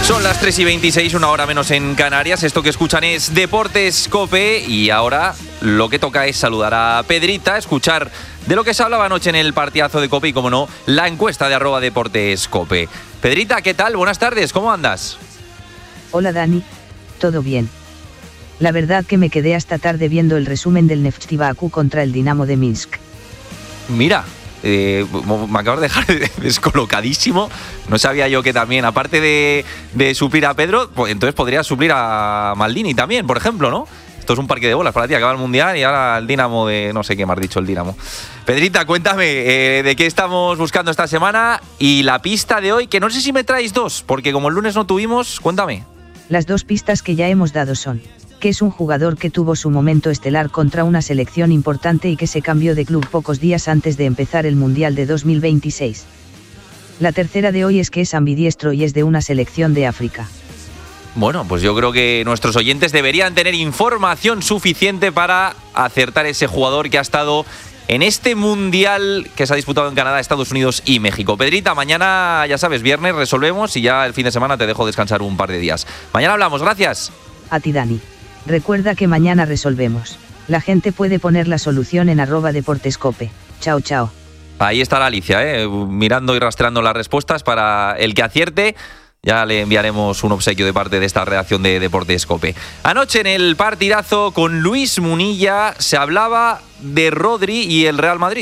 Son las 3:26, una hora menos en Canarias. Esto que escuchan es Deportes COPE y ahora lo que toca es saludar a Pedrita, escuchar de lo que se hablaba anoche en el partidazo de COPE y, como no, la encuesta de @DeportesCope. Pedrita, ¿qué tal? Buenas tardes, ¿cómo andas? Hola Dani, todo bien. La verdad que me quedé hasta tarde viendo el resumen del Neftchi Bakú contra el Dinamo de Minsk. Mira, me acabas de dejar descolocadísimo. No sabía yo que también, aparte de suplir a Pedro, pues entonces podrías suplir a Maldini también, por ejemplo, ¿no? Esto es un parque de bolas para ti, acaba el Mundial y ahora el Dinamo de... no sé qué me has dicho, el Dinamo. Pedrita, cuéntame, ¿de qué estamos buscando esta semana? Y la pista de hoy, que no sé si me traéis dos, porque como el lunes no tuvimos, cuéntame. Las dos pistas que ya hemos dado son que es un jugador que tuvo su momento estelar contra una selección importante y que se cambió de club pocos días antes de empezar el Mundial de 2026. La tercera de hoy es que es ambidiestro y es de una selección de África. Bueno, pues yo creo que nuestros oyentes deberían tener información suficiente para acertar ese jugador que ha estado en este Mundial que se ha disputado en Canadá, Estados Unidos y México. Pedrita, mañana, ya sabes, viernes resolvemos y ya el fin de semana te dejo descansar un par de días. Mañana hablamos, gracias. A ti, Dani. Recuerda que mañana resolvemos. La gente puede poner la solución en @DeportesCope. Chao, chao. Ahí está la Alicia, mirando y rastreando las respuestas para el que acierte. Ya le enviaremos un obsequio de parte de esta redacción de Deportes COPE. Anoche en el partidazo con Luis Munilla se hablaba de Rodri y el Real Madrid.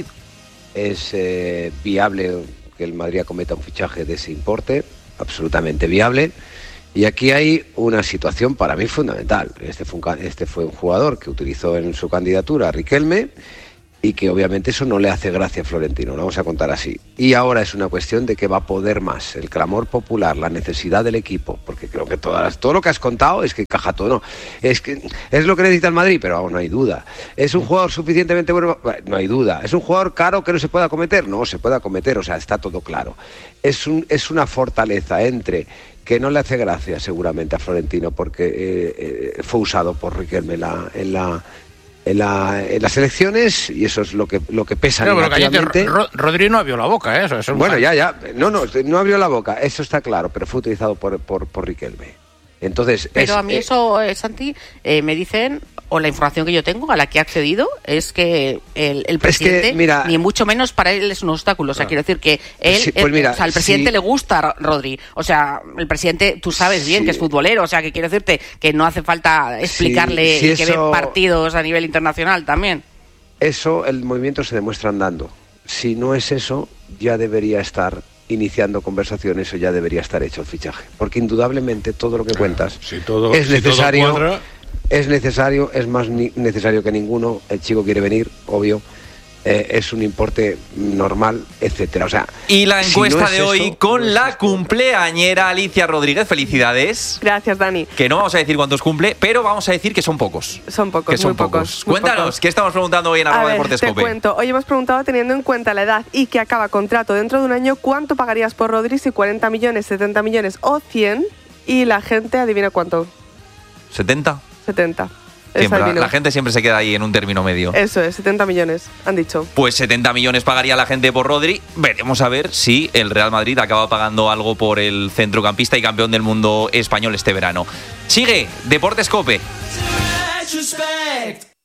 Es viable que el Madrid acometa un fichaje de ese importe, absolutamente viable. Y aquí hay una situación para mí fundamental. Este fue un jugador que utilizó en su candidatura a Riquelme y que obviamente eso no le hace gracia a Florentino, lo vamos a contar así. Y ahora es una cuestión de que va a poder más, el clamor popular, la necesidad del equipo, porque creo que todo lo que has contado es que encaja todo, ¿no? Es lo que necesita el Madrid, pero aún no hay duda. ¿Es un jugador suficientemente bueno? No hay duda. ¿Es un jugador caro que no se pueda acometer? No, se puede acometer, o sea, está todo claro. Es una fortaleza entre... que no le hace gracia seguramente a Florentino porque fue usado por Riquelme en las elecciones y eso es lo que pesa negativamente. Rodri no abrió la boca, eso es bueno, no abrió la boca, eso está claro, pero fue utilizado por Riquelme. Entonces, pero a mí eso, Santi, me dicen, o la información que yo tengo, a la que he accedido, es que el presidente, ni mucho menos para él es un obstáculo. O sea, quiero decir que él, sí, pues mira, al presidente le gusta Rodri. O sea, el presidente, tú sabes bien que es futbolero. O sea, que quiero decirte que no hace falta explicarle y que ve partidos a nivel internacional también. Eso, el movimiento se demuestra andando. Si no es eso, ya debería estar iniciando conversaciones o ya debería estar hecho el fichaje. Porque indudablemente todo lo que cuentas es necesario. Es necesario, es más necesario que ninguno. El chico quiere venir, obvio. Es un importe normal, etcétera. O sea, y la encuesta de hoy con la cumpleañera Alicia Rodríguez. Felicidades. Gracias, Dani. Que no vamos a decir cuántos cumple, pero vamos a decir que son pocos. Son pocos, que son muy pocos. Cuéntanos, ¿qué estamos preguntando hoy en @DeportesCope? Te cuento. Hoy hemos preguntado, teniendo en cuenta la edad y que acaba contrato dentro de un año, ¿cuánto pagarías por Rodri? Si 40 millones, 70 millones o 100. Y la gente adivina cuánto. ¿70? 70. Siempre, la gente siempre se queda ahí en un término medio. Eso es, 70 millones, han dicho. Pues 70 millones pagaría la gente por Rodri. Veremos a ver si el Real Madrid acaba pagando algo por el centrocampista y campeón del mundo español este verano. Sigue Deportes COPE.